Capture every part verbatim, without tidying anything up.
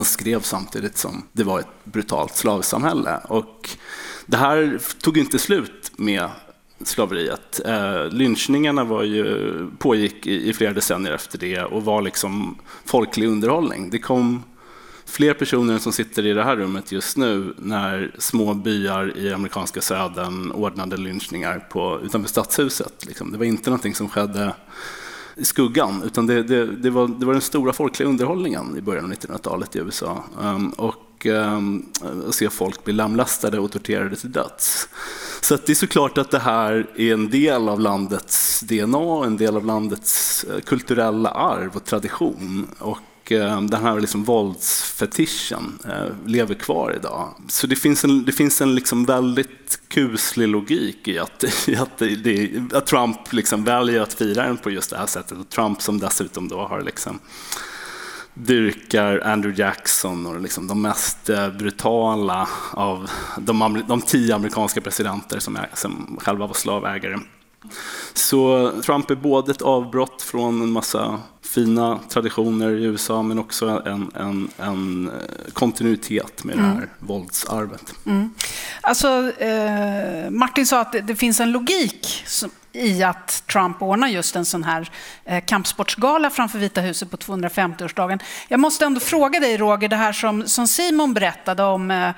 skrev samtidigt som det var ett brutalt slavsamhälle. Och det här tog inte slut med slaveriet. Eh, lynchningarna var ju, pågick i, i flera decennier efter det och var liksom folklig underhållning. Det kom fler personer som sitter i det här rummet just nu när små byar i amerikanska södern ordnade lynchningar på, utanför stadshuset. Liksom. Det var inte någonting som skedde i skuggan, utan det, det, det, var, det var den stora folkliga underhållningen i början av nittonhundratalet i U S A. Um, och um, att se folk bli lamlastade och torterade till döds. Så att det är såklart att det här är en del av landets D N A, en del av landets kulturella arv och tradition. Och den här liksom våldsfetischen eh, lever kvar idag. Så det finns en, det finns en liksom väldigt kuslig logik i att, i att, det, att Trump liksom väljer att fira den på just det här sättet. Och Trump som dessutom då har liksom dyrkar Andrew Jackson och liksom de mest brutala av de, de tio amerikanska presidenter som, är, som själva var slavägare. Så Trump är både ett avbrott från en massa fina traditioner i U S A men också en, en, en kontinuitet med mm. det här våldsarvet. Mm. Alltså, eh, Martin sa att det, det finns en logik som, i att Trump ordnar just en sån här eh, kampsportsgala framför Vita huset på tvåhundrafemtioårsdagen. Jag måste ändå fråga dig, Roger, det här som, som Simon berättade om eh,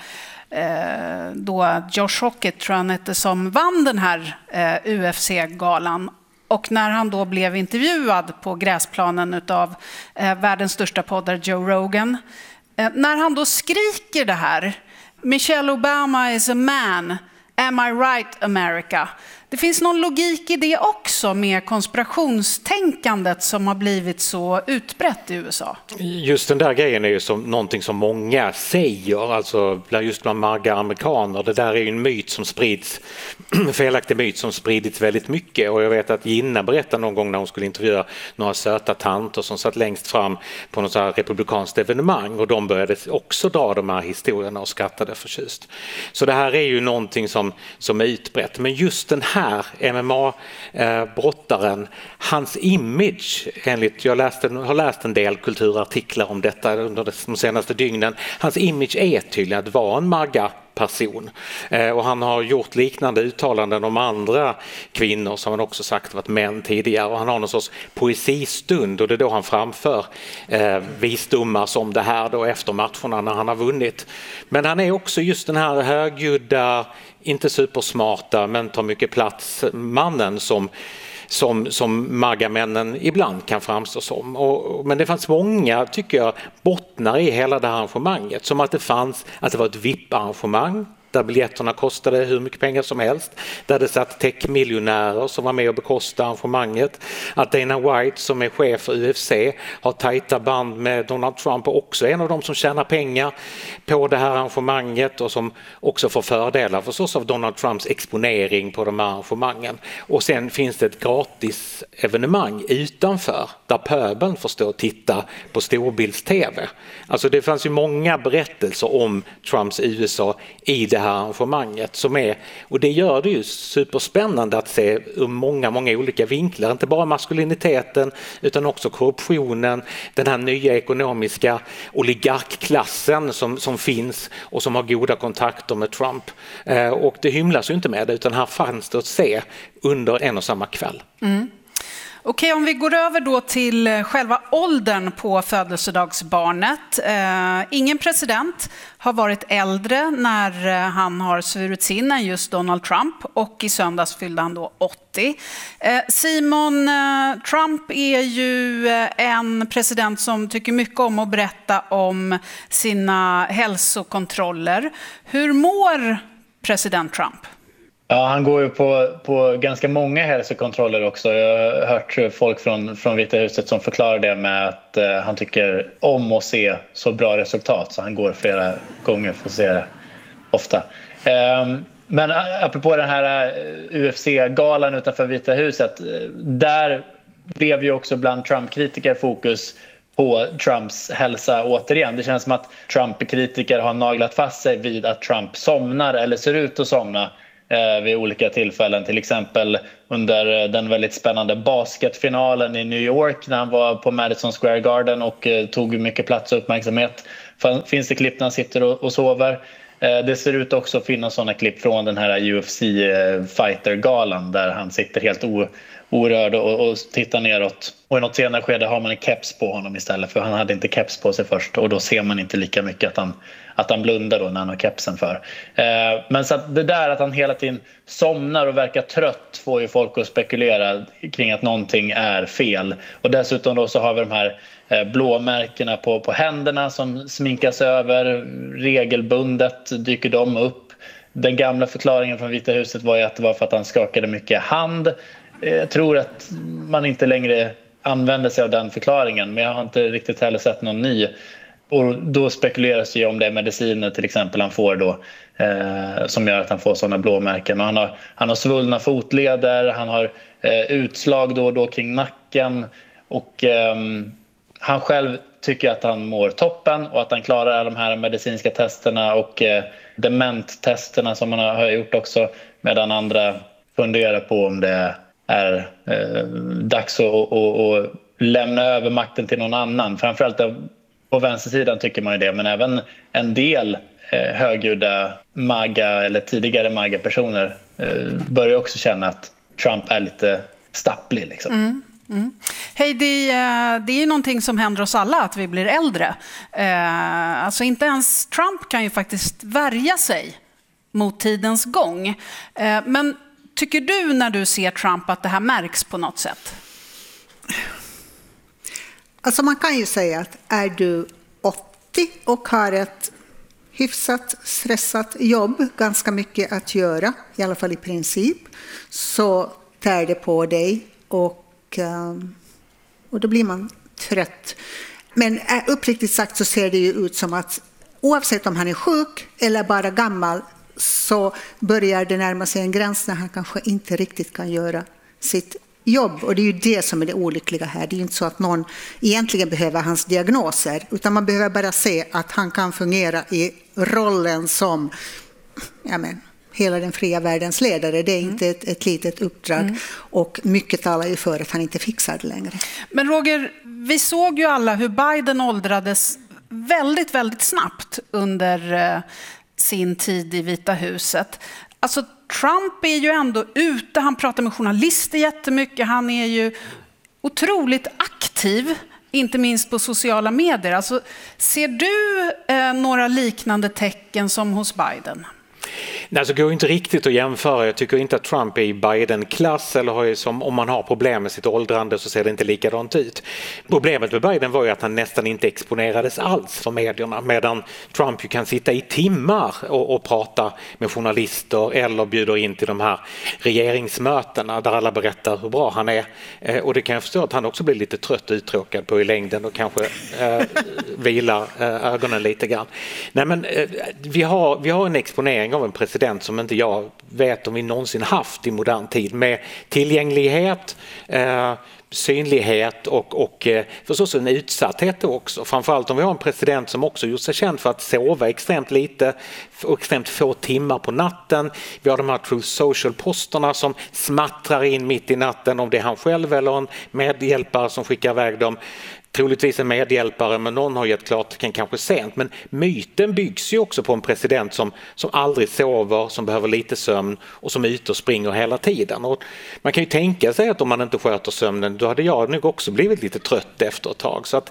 då Josh Hockett, tror han hette, som vann den här eh, U F C-galan. Och när han då blev intervjuad på gräsplanen av eh, världens största poddar Joe Rogan, eh, när han då skriker det här: Michelle Obama is a man, am I right America? Det finns någon logik i det också med konspirationstänkandet som har blivit så utbrett i U S A. Just den där grejen är ju som någonting som många säger, alltså just bland marga amerikaner. Det där är ju en myt som sprids, en felaktig myt som spridits väldigt mycket. Och jag vet att Gina berättade någon gång när hon skulle intervjua några söta tanter som satt längst fram på något så här republikanskt evenemang, och de började också dra de här historierna och skrattade förtjust. Så det här är ju någonting som, som är utbrett. Men just den här M M A-brottaren, hans image, enligt jag läste, har läst en del kulturartiklar om detta under de senaste dygnen, hans image är tydligen att vara en magga person. Eh, och han har gjort liknande uttalanden om andra kvinnor som han också sagt varit män tidigare, och han har någon sorts poesistund, och det är då han framför eh, visdomar som det här då efter matcherna när han har vunnit. Men han är också just den här högljudda, inte supersmarta men tar mycket plats mannen som som, som maggamännen ibland kan framstå som. Och, men det fanns många, tycker jag, bottnar i hela det här arrangemanget. Som att det fanns, att det var ett V I P-arrangemang där biljetterna kostade hur mycket pengar som helst. Där det satt techmiljonärer som var med och bekostade arrangemanget. Att Dana White, som är chef för U F C, har tajta band med Donald Trump och också en av dem som tjänar pengar på det här arrangemanget och som också får fördelar förstås av Donald Trumps exponering på de här arrangemangen. Och sen finns det ett gratis evenemang utanför där pöbeln får stå och titta på storbilds-tv. Alltså det fanns ju många berättelser om Trumps U S A i det här arrangemanget som är, och det gör det ju superspännande att se ur många, många olika vinklar, inte bara maskuliniteten utan också korruptionen, den här nya ekonomiska oligarkklassen som, som finns och som har goda kontakter med Trump. Eh, och det hymlas ju inte med det, utan här fanns det att se under en och samma kväll. Mm. Okej, om vi går över då till själva åldern på födelsedagsbarnet. Eh, ingen president har varit äldre när han har svurits in än just Donald Trump, och i söndags fyllde han då åttio. Eh, Simon, eh, Trump är ju en president som tycker mycket om att berätta om sina hälsokontroller. Hur mår president Trump? Ja, han går ju på, på ganska många hälsokontroller också. Jag har hört folk från, från Vita huset som förklarar det med att eh, han tycker om att se så bra resultat. Så han går flera gånger för att se det ofta. Eh, men apropå den här U F C-galan utanför Vita huset. Där blev ju också bland Trump-kritiker fokus på Trumps hälsa återigen. Det känns som att Trump-kritiker har naglat fast sig vid att Trump somnar eller ser ut att somna vid olika tillfällen, till exempel under den väldigt spännande basketfinalen i New York när han var på Madison Square Garden och tog mycket plats och uppmärksamhet. finns det klipp när han sitter och, och sover. Det ser ut också att finnas sådana klipp från den här U F C Fighter-galan där han sitter helt o, orörd och, och tittar neråt. Och i något senare skede har man en keps på honom istället, för han hade inte keps på sig först, och då ser man inte lika mycket att han, att han blundar då när han har kepsen för. Eh, men så att det där att han hela tiden somnar och verkar trött får ju folk att spekulera kring att någonting är fel. Och dessutom då så har vi de här blåmärkena på, på händerna som sminkas över regelbundet, dyker de upp. Den gamla förklaringen från Vita huset var ju att det var för att han skakade mycket hand. Jag tror att man inte längre använder sig av den förklaringen, men jag har inte riktigt heller sett någon ny. Och då spekuleras ju om det är mediciner till exempel han får då eh, som gör att han får sådana blåmärken. Och han har, han har svullna fotleder, han har eh, utslag då och då kring nacken, och eh, han själv tycker att han mår toppen och att han klarar de här medicinska testerna och eh, dementtesterna som man har gjort också, medan andra funderar på om det är eh, dags att, att, att lämna över makten till någon annan. Framförallt på vänstersidan tycker man ju det, men även en del eh, högljudda MAGA eller tidigare MAGA-personer eh, börjar också känna att Trump är lite stapplig liksom. Mm. Mm. Hej, det, det är ju någonting som händer oss alla, att vi blir äldre. Eh, alltså inte ens Trump kan ju faktiskt värja sig mot tidens gång. Eh, men tycker du när du ser Trump att det här märks på något sätt? Alltså man kan ju säga att är du åttio och har ett hyfsat stressat jobb, ganska mycket att göra, i alla fall i princip, så tär det på dig och och då blir man trött. Men uppriktigt sagt så ser det ju ut som att oavsett om han är sjuk eller bara gammal så börjar det närma sig en gräns när han kanske inte riktigt kan göra sitt jobb. Och det är ju det som är det olyckliga här. Det är ju inte så att någon egentligen behöver hans diagnoser, utan man behöver bara se att han kan fungera i rollen som ja men, hela den fria världens ledare. Det är inte ett, ett litet uppdrag mm. och mycket talar ju för att han inte fixar det längre. Men Roger, vi såg ju alla hur Biden åldrades väldigt, väldigt snabbt under eh, sin tid i Vita huset. Alltså Trump är ju ändå ute, han pratar med journalister jättemycket, han är ju otroligt aktiv, inte minst på sociala medier. Alltså, ser du eh, några liknande tecken som hos Biden? Nej, så går det inte riktigt att jämföra. Jag tycker inte att Trump är i Biden-klass, eller har ju som, om man har problem med sitt åldrande så ser det inte likadant ut. Problemet med Biden var ju att han nästan inte exponerades alls för medierna, medan Trump ju kan sitta i timmar och, och prata med journalister eller bjuder in till de här regeringsmötena där alla berättar hur bra han är. Eh, och det kan jag förstå att han också blir lite trött och uttråkad på i längden och kanske eh, vilar eh, ögonen lite grann. Nej, men eh, vi har, vi har en exponering av en president som inte jag vet om vi någonsin haft i modern tid, med tillgänglighet, eh, synlighet och, och eh, förstås en utsatthet också. Framförallt om vi har en president som också gjort sig känd för att sova extremt lite och extremt få timmar på natten. Vi har de här Truth Social-posterna som smattrar in mitt i natten, om det är han själv eller en medhjälpare som skickar iväg dem. Troligtvis en medhjälpare, men någon har gett klart kan kanske sent. Men myten byggs ju också på en president som, som aldrig sover, som behöver lite sömn och som är ute och springer hela tiden. Och man kan ju tänka sig att om man inte sköter sömnen, då hade jag nog också blivit lite trött efter ett tag. Så att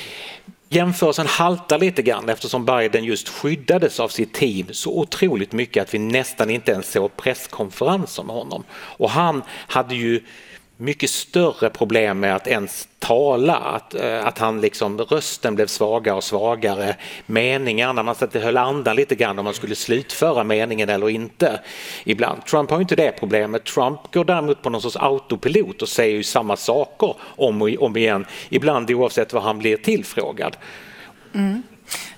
jämförelsen haltar lite grann, eftersom Biden just skyddades av sitt team så otroligt mycket att vi nästan inte ens såg presskonferenser med honom. Och han hade ju mycket större problem med att ens tala, att, att han liksom, rösten blev svagare och svagare, meningarna, man satt höll andan lite grann om man skulle slutföra meningen eller inte ibland. Trump har inte det problemet. Trump går däremot på någon sorts autopilot och säger ju samma saker om och om igen, ibland oavsett vad han blir tillfrågad. Mm.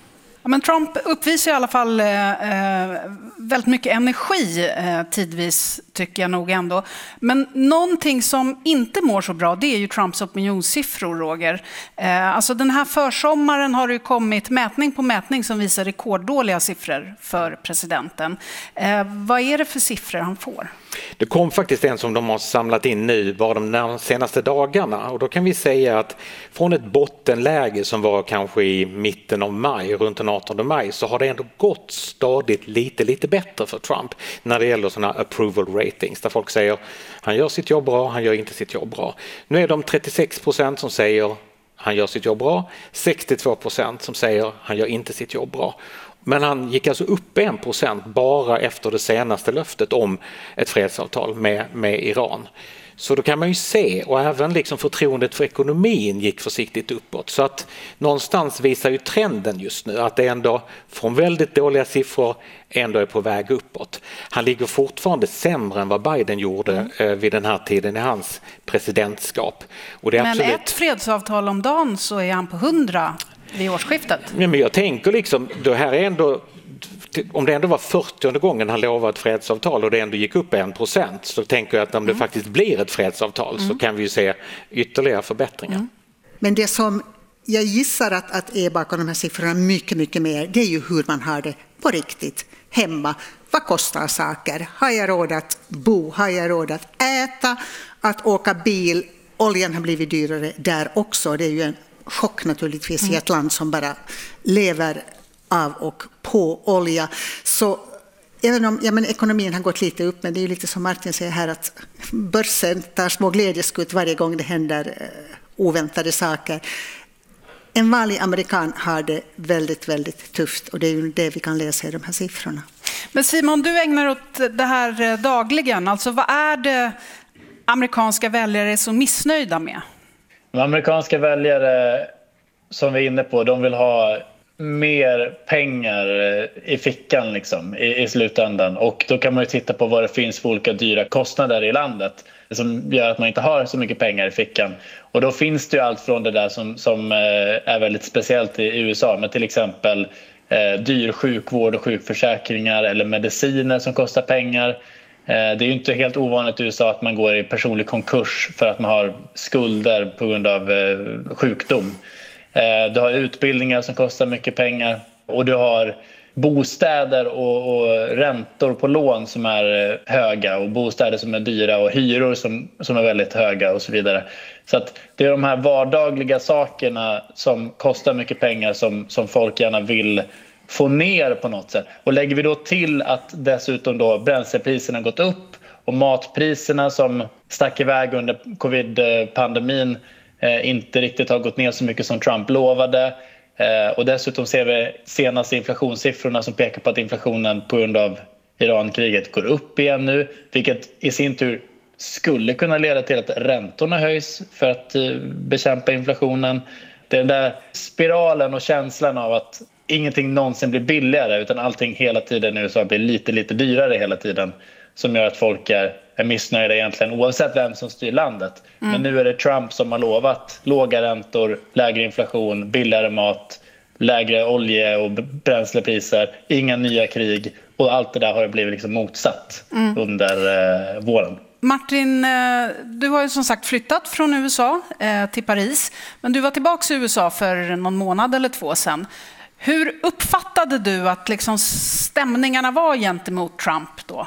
men Trump uppvisar i alla fall eh, väldigt mycket energi eh, tidvis, tycker jag nog ändå. Men någonting som inte mår så bra, det är ju Trumps opinionssiffror, Roger. Eh, alltså den här försommaren har det ju kommit mätning på mätning som visar rekorddåliga siffror för presidenten. Eh, vad är det för siffror han får? Det kom faktiskt en som de har samlat in nu bara de senaste dagarna, och då kan vi säga att från ett bottenläge som var kanske i mitten av maj, runt den artonde maj, så har det ändå gått stadigt lite lite bättre för Trump när det gäller sådana approval ratings där folk säger han gör sitt jobb bra, han gör inte sitt jobb bra. Nu är de trettiosex procent som säger han gör sitt jobb bra, sextiotvå procent som säger han gör inte sitt jobb bra. Men han gick alltså upp en procent bara efter det senaste löftet om ett fredsavtal med, med Iran. Så då kan man ju se, och även liksom förtroendet för ekonomin gick försiktigt uppåt. Så att någonstans visar ju trenden just nu att det ändå från väldigt dåliga siffror ändå är på väg uppåt. Han ligger fortfarande sämre än vad Biden gjorde mm. vid den här tiden i hans presidentskap. Och det är Men absolut... ett fredsavtal om dagen så är han på hundra vid årsskiftet. Men jag tänker liksom, det här är ändå, om det ändå var fyrtionde gången han lovade ett fredsavtal och det ändå gick upp en procent, så tänker jag att om det mm. faktiskt blir ett fredsavtal mm. så kan vi ju se ytterligare förbättringar. Mm. Men det som jag gissar att, att är bakom de här siffrorna mycket, mycket mer, det är ju hur man har det på riktigt hemma. Vad kostar saker? Har jag råd att bo? Har jag råd att äta? Att åka bil? Oljan har blivit dyrare där också. Det är ju en chock naturligtvis mm. i ett land som bara lever av och på olja. Så även om ja, men ekonomin har gått lite upp, men det är ju lite som Martin säger här att börsen tar små glädjeskutt varje gång det händer eh, oväntade saker. En vanlig amerikan har det väldigt, väldigt tufft, och det är ju det vi kan läsa i de här siffrorna. Men Simon, du ägnar åt det här dagligen. Alltså vad är det amerikanska väljare är så missnöjda med? De amerikanska väljare, som vi är inne på, de vill ha mer pengar i fickan liksom, i, i slutändan. Och då kan man ju titta på vad det finns för olika dyra kostnader i landet som gör att man inte har så mycket pengar i fickan. Och då finns det ju allt från det där som, som är väldigt speciellt i U S A, med till exempel eh, dyr sjukvård och sjukförsäkringar eller mediciner som kostar pengar. Det är ju inte helt ovanligt i U S A att man går i personlig konkurs för att man har skulder på grund av sjukdom. Du har utbildningar som kostar mycket pengar, och du har bostäder och, och räntor på lån som är höga, och bostäder som är dyra och hyror som, som är väldigt höga och så vidare. Så att det är de här vardagliga sakerna som kostar mycket pengar som, som folk gärna vill få ner på något sätt. Och lägger vi då till att dessutom då bränslepriserna har gått upp och matpriserna som stack iväg under covid-pandemin eh, inte riktigt har gått ner så mycket som Trump lovade. Eh, och dessutom ser vi senaste inflationssiffrorna som pekar på att inflationen på grund av Iran-kriget går upp igen nu, vilket i sin tur skulle kunna leda till att räntorna höjs för att eh, bekämpa inflationen. Det är den där spiralen och känslan av att ingenting någonsin blir billigare, utan allting hela tiden nu så blir lite lite dyrare hela tiden, som gör att folk är, är missnöjda egentligen oavsett vem som styr landet. Mm. Men nu är det Trump som har lovat låga räntor, lägre inflation, billigare mat, lägre olje- och bränslepriser, inga nya krig, och allt det där har blivit liksom motsatt mm. under eh, våren. Martin, du har ju som sagt flyttat från U S A eh, till Paris, men du var tillbaka i U S A för någon månad eller två sedan. Hur uppfattade du att liksom stämningarna var gentemot Trump då?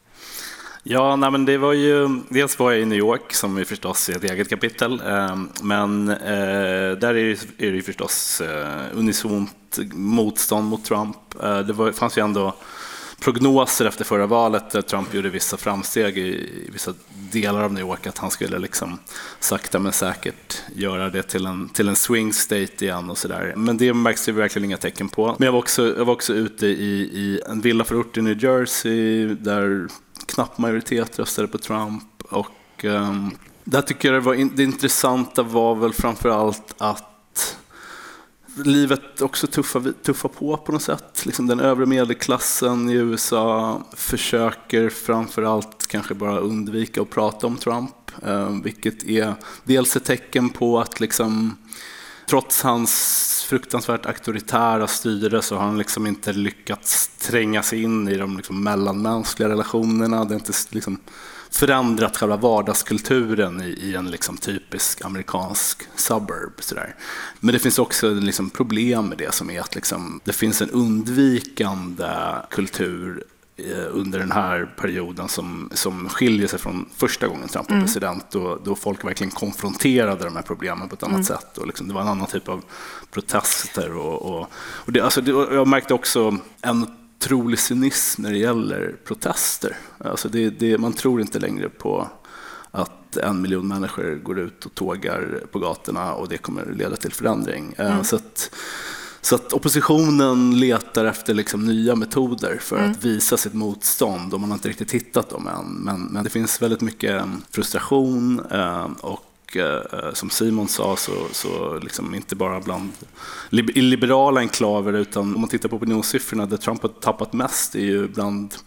Ja, nej, men det var ju, dels var jag i New York som är förstås ett eget kapitel, eh, men eh, där är det, är det förstås eh, unisont motstånd mot Trump. Eh, det var, fanns ju ändå prognoser efter förra valet där Trump gjorde vissa framsteg i, i vissa delar av New York, att han skulle liksom sakta men säkert göra det till en, till en swing state igen och sådär. Men det märks ju verkligen inga tecken på. Men jag var också, jag var också ute i, i en villaförort i New Jersey där knapp majoritet röstade på Trump, och um, där tycker jag det, var in, det intressanta var väl framförallt att livet också tuffar, tuffar på på något sätt. Liksom den övre medelklassen i U S A försöker framförallt kanske bara undvika att prata om Trump, eh, vilket är dels ett tecken på att liksom trots hans fruktansvärt auktoritära styre så har han liksom inte lyckats tränga sig in i de liksom mellanmänskliga relationerna. Det är inte liksom förändrat själva vardagskulturen i, i en liksom typisk amerikansk suburb. Sådär. Men det finns också liksom problem med det som är att liksom, det finns en undvikande kultur under den här perioden som, som skiljer sig från första gången Trump var mm. president då, då folk verkligen konfronterade de här problemen på ett annat mm. sätt och liksom, det var en annan typ av protester och, och, och det, alltså det, jag märkte också en otrolig cynism när det gäller protester. Alltså det, det, man tror inte längre på att en miljon människor går ut och tågar på gatorna och det kommer leda till förändring. Mm. Så att Så att oppositionen letar efter liksom nya metoder för mm. att visa sitt motstånd och man har inte riktigt hittat dem än. Men, men det finns väldigt mycket frustration eh, och eh, som Simon sa så, så liksom inte bara bland i liberala enklaver utan om man tittar på opinionssiffrorna där Trump har tappat mest är ju bland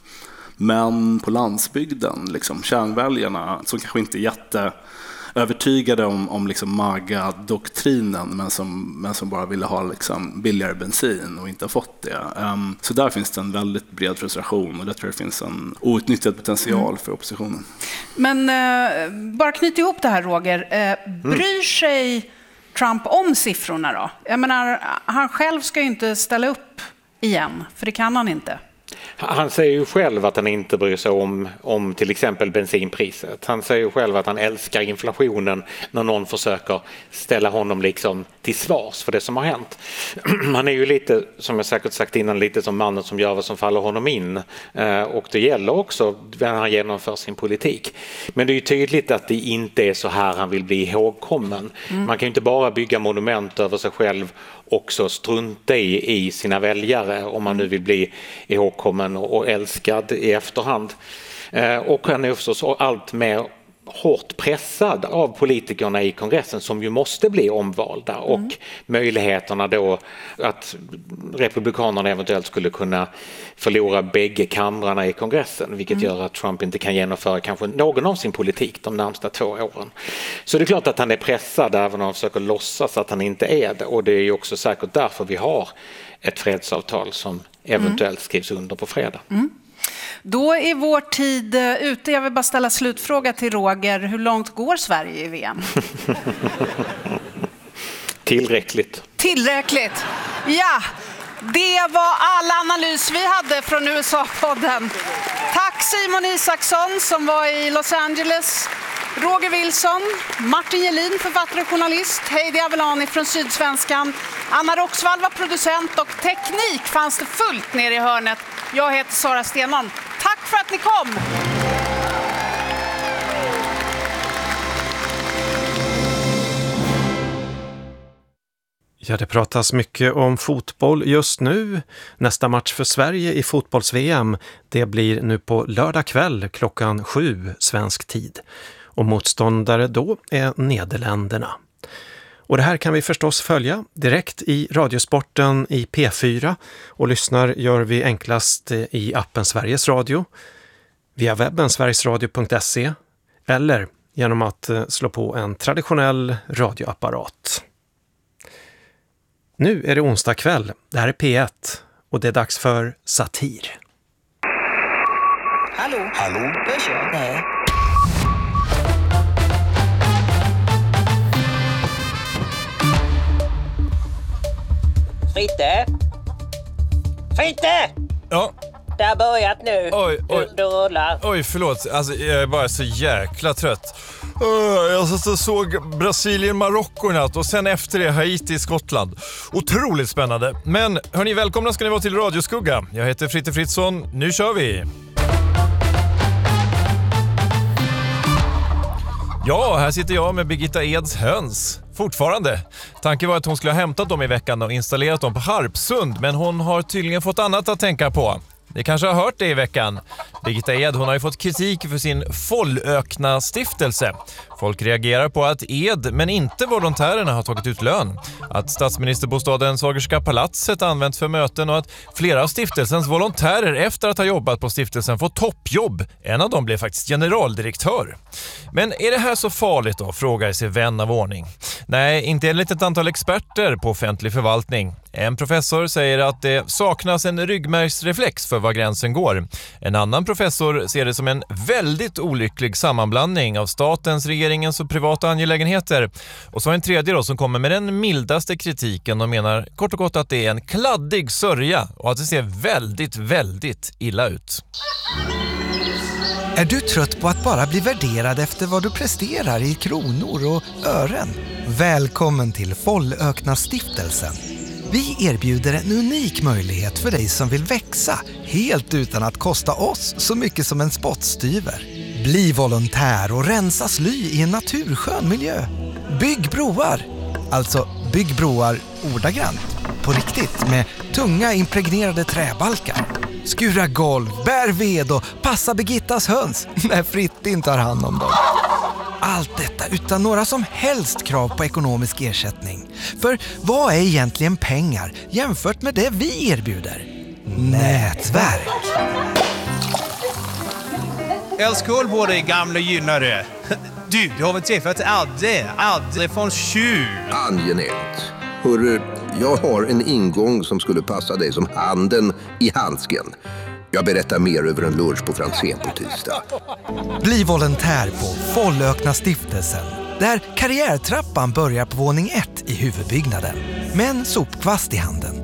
män på landsbygden, liksom kärnväljarna som kanske inte är jätte övertygade om, om liksom MAGA-doktrinen men som, men som bara ville ha liksom billigare bensin och inte har fått det. Um, så där finns det en väldigt bred frustration och där tror jag det finns en outnyttjad potential mm. för oppositionen. Men uh, bara knyta ihop det här Roger. Uh, bryr mm. sig Trump om siffrorna då? Jag menar, han själv ska ju inte ställa upp igen, för det kan han inte. Han säger ju själv att han inte bryr sig om, om till exempel bensinpriset. Han säger ju själv att han älskar inflationen när någon försöker ställa honom liksom till svars för det som har hänt. Han är ju lite, som jag säkert sagt innan, lite som mannen som gör vad som faller honom in. Och det gäller också när han genomför sin politik. Men det är ju tydligt att det inte är så här han vill bli ihågkommen. Mm. Man kan ju inte bara bygga monument över sig själv också strunta i, i sina väljare om man nu vill bli ihågkommen och, och älskad i efterhand. Eh, och han är förstås allt mer hårt pressad av politikerna i kongressen som ju måste bli omvalda mm. och möjligheterna då att republikanerna eventuellt skulle kunna förlora bägge kamrarna i kongressen vilket mm. gör att Trump inte kan genomföra kanske någon av sin politik de närmsta två åren. Så det är klart att han är pressad även om han försöker låtsas att han inte är det och det är ju också säkert därför vi har ett fredsavtal som eventuellt skrivs under på fredag. Mm. Då är vår tid ute. Jag vill bara ställa slutfråga till Roger. Hur långt går Sverige i V M? Tillräckligt. Tillräckligt. Ja, det var all analys vi hade från U S A-podden. Tack Simon Isaksson som var i Los Angeles. Roger Wilson, Martin Jelin, författare och journalist, Heidi Avelani från Sydsvenskan, Anna Roxvall var producent och teknik fanns det fullt nere i hörnet. Jag heter Sara Stenholm. Tack för att ni kom! Ja, det pratas mycket om fotboll just nu. Nästa match för Sverige i fotbolls-V M, det blir nu på lördag kväll klockan sju svensk tid. Och motståndare då är Nederländerna. Och det här kan vi förstås följa direkt i Radiosporten i P fyra och lyssnar gör vi enklast i appen Sveriges Radio, via webben sverigesradio punkt se eller genom att slå på en traditionell radioapparat. Nu är det onsdag kväll, det här är P ett och det är dags för satir. Hallå? Hallå? Börsjö? Nej. Fritte? Fritte! Ja. Det har börjat nu. Oj, oj. Du, du rullar. Oj, förlåt. Alltså, jag är bara så jäkla trött. Uh, jag så såg Brasilien-Marocko i natt och sen efter det Haiti-Skottland. Otroligt spännande. Men hörni, välkomna ska ni vara till Radioskugga. Jag heter Fritte Fritzson. Nu kör vi! Ja, här sitter jag med Birgitta Eds höns. Fortfarande. Tanken var att hon skulle ha hämtat dem i veckan och installerat dem på Harpsund, men hon har tydligen fått annat att tänka på. Ni kanske har hört det i veckan. Birgitta Ed, hon har ju fått kritik för sin Follökna stiftelse. Folk reagerar på att Ed, men inte volontärerna, har tagit ut lön. Att statsministerbostaden Sagerska palatset används för möten och att flera av stiftelsens volontärer efter att ha jobbat på stiftelsen får toppjobb. En av dem blev faktiskt generaldirektör. Men är det här så farligt då, frågar sig vän av ordning. Nej, inte enligt ett antal experter på offentlig förvaltning. En professor säger att det saknas en ryggmärgsreflex för var gränsen går. En annan professor ser det som en väldigt olycklig sammanblandning av statens, regeringens och privata angelägenheter. Och så en tredje då som kommer med den mildaste kritiken och menar kort och gott att det är en kladdig sörja och att det ser väldigt, väldigt illa ut. Är du trött på att bara bli värderad efter vad du presterar i kronor och ören? Välkommen till Follökna stiftelsen. Vi erbjuder en unik möjlighet för dig som vill växa helt utan att kosta oss så mycket som en spottstyver. Bli volontär och rensa sly i en naturskön miljö. Bygg broar, alltså bygg broar ordagrant, på riktigt, med tunga impregnerade träbalkar. Skura golv, bär ved och passa Birgittas höns när Fritti tar hand om dem. Allt detta utan några som helst krav på ekonomisk ersättning. För vad är egentligen pengar jämfört med det vi erbjuder? Nätverk. Älskål på dig, gamla gynnare. Du, du har väl träffat Adde, Adde från Tjuv. Angenämt. Hörru, jag har en ingång som skulle passa dig som handen i handsken. Jag berättar mer över en lunch på Franzén på tisdag. Bli volontär på Follökna stiftelsen, där karriärtrappan börjar på våning ett i huvudbyggnaden, med en sopkvast i handen.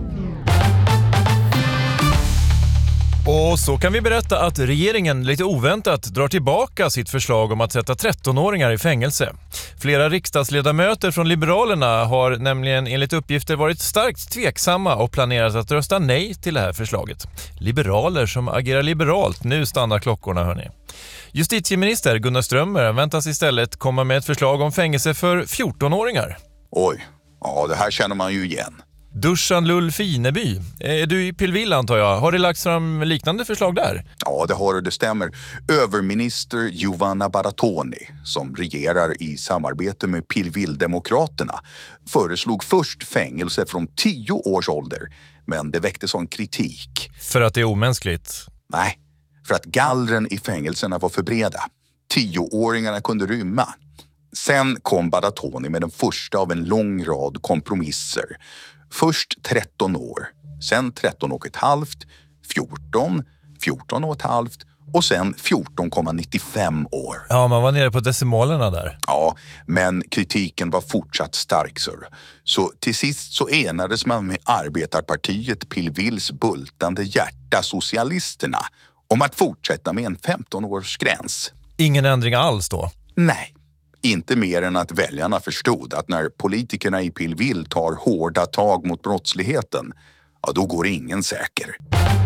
Och så kan vi berätta att regeringen lite oväntat drar tillbaka sitt förslag om att sätta trettonåringar i fängelse. Flera riksdagsledamöter från Liberalerna har nämligen enligt uppgifter varit starkt tveksamma och planerat att rösta nej till det här förslaget. Liberaler som agerar liberalt, nu stannar klockorna hörni. Justitieminister Gunnar Strömmer väntas istället komma med ett förslag om fängelse för fjortonåringar. Oj, ja det här känner man ju igen. Duschan Lull Fineby, är du i Pillvill antar jag? Har det lagts fram liknande förslag där? Ja, det har det, det stämmer. Överminister Giovanna Baratoni, som regerar i samarbete med Pillvill-demokraterna, föreslog först fängelse från tio års ålder, men det väckte sån kritik. För att det är omänskligt? Nej, för att gallren i fängelserna var för breda. Tioåringarna kunde rymma. Sen kom Baratoni med den första av en lång rad kompromisser. Först tretton år, sen tretton och ett halvt, fjorton, fjorton och ett halvt och sen fjorton komma nittiofem år. Ja, man var nere på decimalerna där. Ja, men kritiken var fortsatt stark, sir. Så till sist så enades man med arbetarpartiet Pillvills bultande hjärta Socialisterna om att fortsätta med en femton-årsgräns. Ingen ändring alls då? Nej. Inte mer än att väljarna förstod att när politikerna i Pillvill tar hårda tag mot brottsligheten, ja då går ingen säker.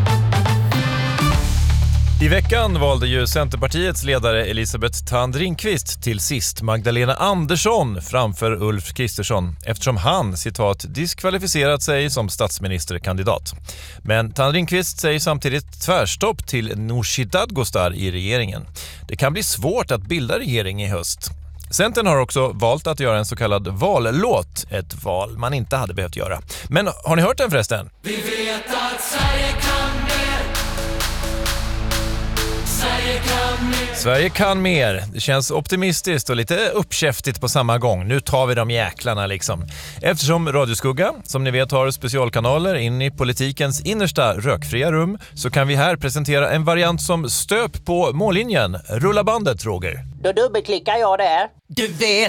I veckan valde ju Centerpartiets ledare Elisabeth Thand Ringqvist till sist Magdalena Andersson framför Ulf Kristersson eftersom han, citat, diskvalificerat sig som statsministerkandidat. Men Thand Ringqvist säger samtidigt tvärstopp till Nooshi Dadgostar i regeringen. Det kan bli svårt att bilda regering i höst. Centern har också valt att göra en så kallad vallåt, ett val man inte hade behövt göra. Men har ni hört den förresten? Vi vet att Sverige kan mer. Sverige kan mer. Sverige kan mer. Det känns optimistiskt och lite uppkäftigt på samma gång. Nu tar vi de jäklarna liksom. Eftersom Radioskugga, som ni vet, har specialkanaler in i politikens innersta rökfria rum så kan vi här presentera en variant som stöp på mållinjen. Rulla bandet, Roger. Då dubbelklickar jag där. Du vet